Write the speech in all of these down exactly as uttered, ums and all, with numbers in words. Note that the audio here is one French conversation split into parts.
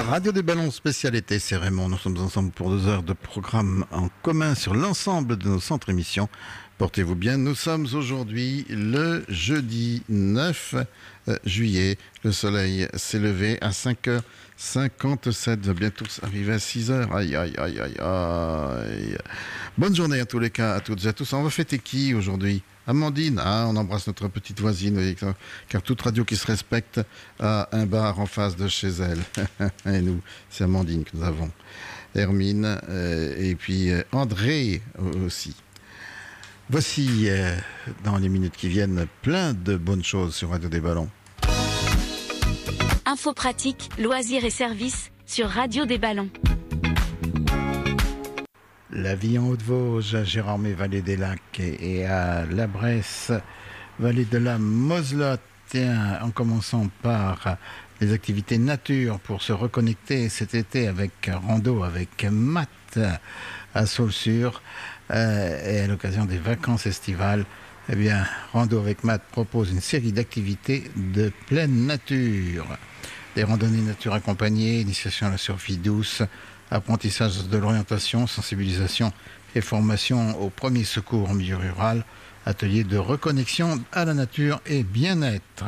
Radio des Ballons spécialité, c'est Raymond. Nous sommes ensemble pour deux heures de programme en commun sur l'ensemble de nos centres émissions. Portez-vous bien, nous sommes aujourd'hui le jeudi neuf juillet. Le soleil s'est levé à cinq heures cinquante-sept, va bientôt arriver à six heures. Aïe, aïe, aïe, aïe, aïe. Bonne journée à tous les cas, à toutes et à tous. On va fêter qui aujourd'hui ? Amandine, ah, on embrasse notre petite voisine, voyez, car toute radio qui se respecte a un bar en face de chez elle. Et nous, c'est Amandine que nous avons. Hermine, euh, et puis euh, André aussi. Voici, euh, dans les minutes qui viennent, plein de bonnes choses sur Radio des Ballons. Infos pratiques, loisirs et services sur Radio des Ballons. La vie en Haute-Vosges, à Gérardmer, vallée des Lacs, et à La Bresse, vallée de la Moselotte. Tiens, en commençant par les activités nature pour se reconnecter cet été avec rando avec Matt à Saulsure, euh, et à l'occasion des vacances estivales. Eh bien, Rando avec Matt propose une série d'activités de pleine nature. Des randonnées nature accompagnées, initiation à la survie douce, apprentissage de l'orientation, sensibilisation et formation aux premiers secours en milieu rural, atelier de reconnexion à la nature et bien-être.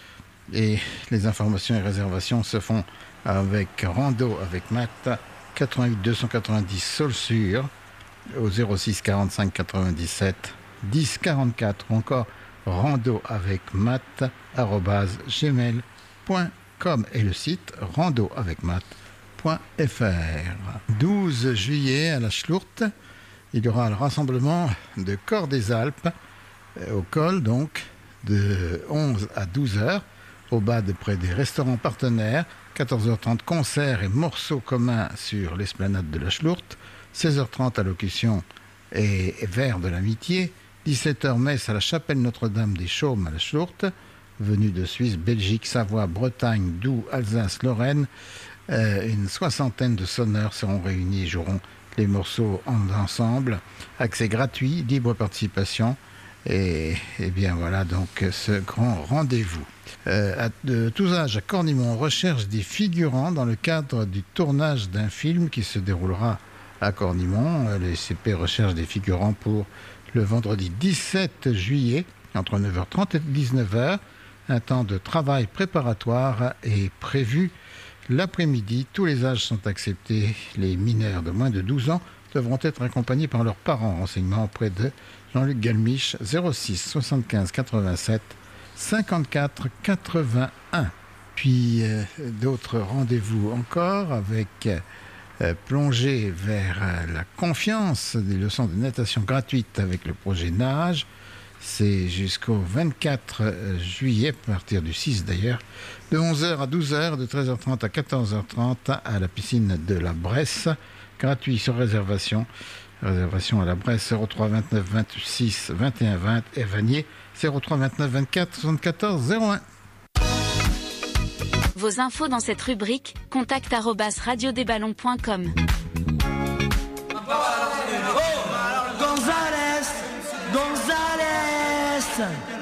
Et les informations et réservations se font avec Rando avec Matt, quatre-vingt-huit deux cent quatre-vingt-dix Saulsure, au zéro six quarante-cinq quatre-vingt-dix-sept dix quarante-quatre, ou encore rando avec matt arobase gmail point com et le site rando avec matt point f r. douze juillet à la Schlourte, il y aura le rassemblement de Corps des Alpes au col, donc de onze à douze heures, au bas de près des restaurants partenaires. Quatorze heures trente, concerts et morceaux communs sur l'esplanade de la Schlourte. Seize heures trente, allocution et vers de l'amitié. dix-sept heures, messe à la chapelle Notre-Dame des Chaumes à la Schlourte. Venus de Suisse, Belgique, Savoie, Bretagne, Doubs, Alsace, Lorraine. Euh, une soixantaine de sonneurs seront réunis et joueront les morceaux en ensemble. Accès gratuit, libre participation. Et, et bien voilà donc ce grand rendez-vous. Euh, à, de tous âges, à Cornimont, on recherche des figurants dans le cadre du tournage d'un film qui se déroulera à Cornimont. Les C P recherchent des figurants pour le vendredi dix-sept juillet, entre neuf heures trente et dix-neuf heures. Un temps de travail préparatoire est prévu l'après-midi. Tous les âges sont acceptés. Les mineurs de moins de douze ans devront être accompagnés par leurs parents. Renseignements auprès de Jean-Luc Galmiche, zéro six soixante-quinze quatre-vingt-sept cinquante-quatre quatre-vingt-un. Puis euh, d'autres rendez-vous encore avec euh, plongée vers euh, la confiance, des leçons de natation gratuites avec le projet Nage. C'est jusqu'au vingt-quatre juillet, à partir du six d'ailleurs, de onze heures à douze heures, de treize heures trente à quatorze heures trente à la piscine de la Bresse. Gratuit sur réservation. Réservation à la Bresse, zéro trois vingt-neuf vingt-six vingt et un vingt et Vanier, zéro trois vingt-neuf vingt-quatre soixante-quatorze zéro un. Vos infos dans cette rubrique, contact arobase radio des ballons point com. González, González.